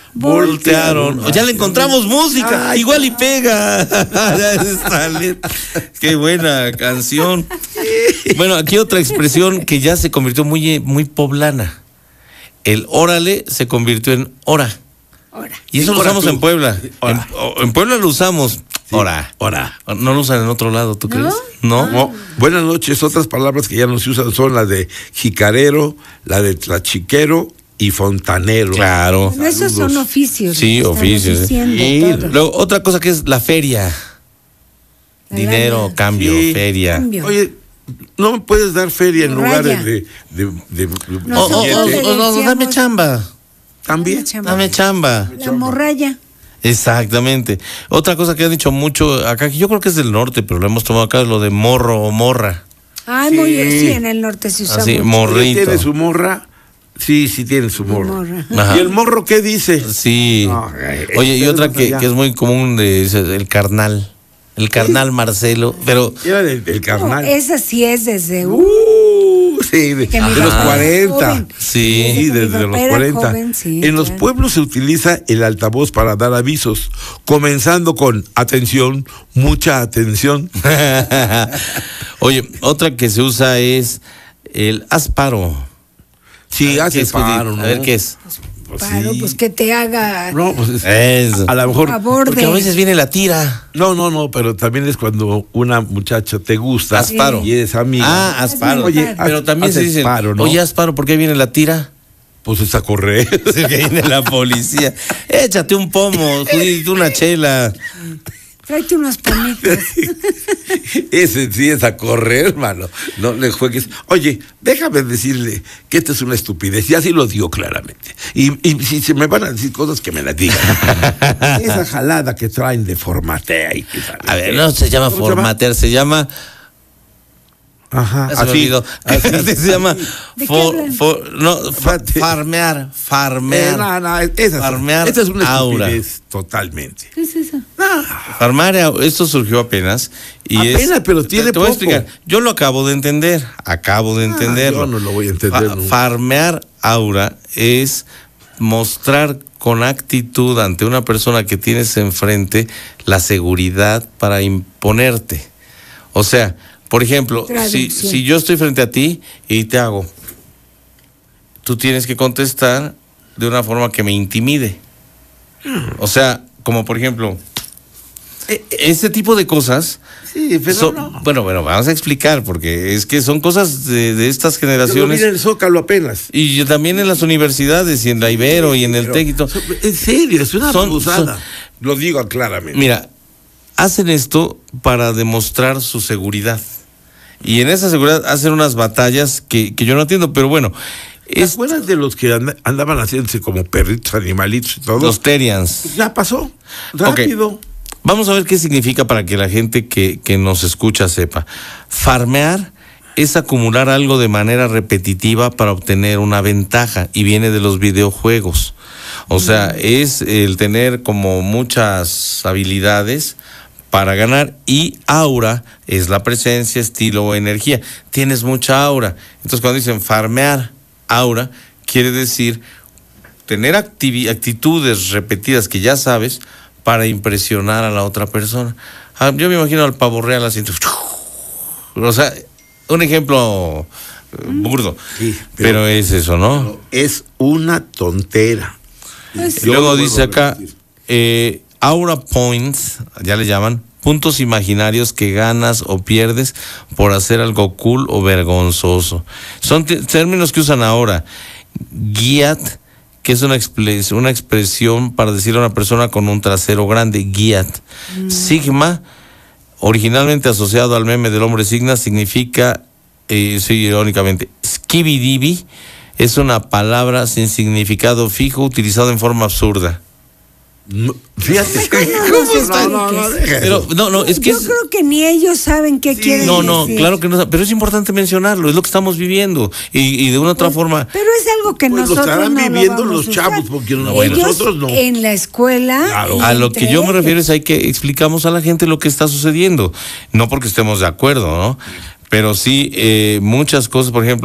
voltearon. Ya le encontramos música, igual y pega. Qué buena canción. Bueno, aquí otra expresión que ya se convirtió muy poblana. El órale se convirtió en hora. Y eso lo usamos en Puebla. En Puebla lo usamos. Hora. ¿No lo usan en otro lado, tú crees? No. Buenas noches. Otras palabras que ya no se usan son las de jicarero, la de tlachiquero y fontanero. Claro. Bueno, esos son oficios. Sí, oficios. Y luego, otra cosa que es la feria. Dinero, cambio, feria. Cambio. Oye, ¿no me puedes dar feria en lugares de dame chamba. También. Dame chamba. La morralla. Exactamente. Otra cosa que han dicho mucho acá, yo creo que es del norte, pero lo hemos tomado acá, es lo de morro o morra. Ay, sí, en el norte se usa mucho. Morrito. ¿Tiene su morra? Sí, tiene su morra. Ajá. ¿Y el morro qué dice? Sí. Oye, y otra que es muy común, el carnal. El carnal Marcelo, pero... Era el carnal. No, esa sí es desde... sí, de los 40. Joven. Sí, desde los 40. Joven, sí, en los pueblos se utiliza el altavoz para dar avisos, comenzando con atención, mucha atención. Oye, otra que se usa es el haz paro. Sí, hace paro, ¿no? A ver, ¿qué es? Pues que te haga... No, pues eso. A lo mejor... Porque a veces viene la tira. No, pero también es cuando una muchacha te gusta. Haz paro. Y eres amiga. Haz paro. Oye, pero también se dice, paro, ¿no? oye, haz paro, ¿por qué viene la tira? Pues es a correr. Que viene la policía. Échate un pomo, una chela. Tráete unos pomitos. Ese sí es a correr, hermano. No le juegues. Oye, déjame decirle que esta es una estupidez. Y así lo digo claramente. Y si se me van a decir cosas, que me las digan. Esa jalada que traen de formatea y que a ver, no se llama formatear, se llama... Ajá, así se llama farmear. Esa es una aura. estupidez totalmente. ¿Qué es eso? Farmear, esto surgió apenas. Pero tiene te voy a explicar. Yo lo acabo de entender. Yo no lo voy a entender. Farmear aura es mostrar con actitud ante una persona que tienes enfrente la seguridad para imponerte. O sea, por ejemplo, si yo estoy frente a ti y te hago, tú tienes que contestar de una forma que me intimide. O sea, como por ejemplo, ese tipo de cosas. Sí, pero no. Bueno, vamos a explicar, porque es que son cosas de estas generaciones. Yo lo vi en el Zócalo apenas. Y también en las universidades, y en la Ibero, y en el TEC y todo. En serio, es una abusada. Lo digo claramente. Mira, hacen esto para demostrar su seguridad. Y en esa seguridad hacen unas batallas que yo no entiendo, pero bueno. ¿Te acuerdas de los que andaban haciéndose como perritos, animalitos y todo? Los Terians. Ya pasó, rápido. Okay. Vamos a ver qué significa para que la gente que nos escucha sepa. Farmear es acumular algo de manera repetitiva para obtener una ventaja, y viene de los videojuegos. O sea, es el tener como muchas habilidades para ganar, y aura es la presencia, estilo o energía. Tienes mucha aura. Entonces, cuando dicen farmear aura, quiere decir tener actitudes repetidas que ya sabes para impresionar a la otra persona. Yo me imagino al pavo real así. O sea, un ejemplo burdo. Sí, pero es eso, ¿no? Es una tontera. Y luego dice acá, aura points, ya le llaman, puntos imaginarios que ganas o pierdes por hacer algo cool o vergonzoso. Son términos que usan ahora. Giat, que es una expresión para decirle a una persona con un trasero grande, Giat. Sigma, originalmente asociado al meme del hombre signa, significa, irónicamente, skibidibi, es una palabra sin significado fijo utilizada en forma absurda. No, fíjate. No, es que yo creo que ni ellos saben qué quieren decir. No, claro que no, pero es importante mencionarlo, es lo que estamos viviendo, y de una otra forma. Pero es algo que nosotros lo estarán no viviendo lo vamos los a usar. chavos, porque nosotros no. En la escuela. Claro. A lo que yo me refiero es que explicamos a la gente lo que está sucediendo, no porque estemos de acuerdo, ¿no? Pero sí, muchas cosas, por ejemplo.